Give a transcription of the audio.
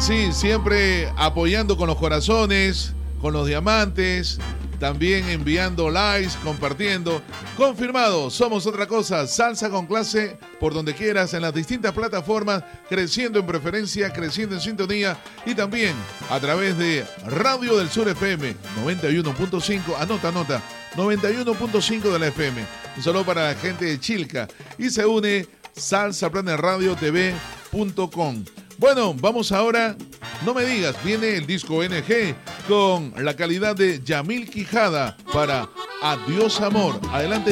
Sí, siempre apoyando con los corazones, con los diamantes, también enviando likes, compartiendo. Confirmado, somos otra cosa, salsa con clase, por donde quieras, en las distintas plataformas, creciendo en preferencia, creciendo en sintonía y también a través de Radio del Sur FM 91.5, anota, 91.5 de la FM, solo para la gente de Chilca, y se une salsaplanerradiotv.com. Bueno, vamos ahora, no me digas, viene el disco NG con la calidad de Yamil Quijada para Adiós Amor. Adelante.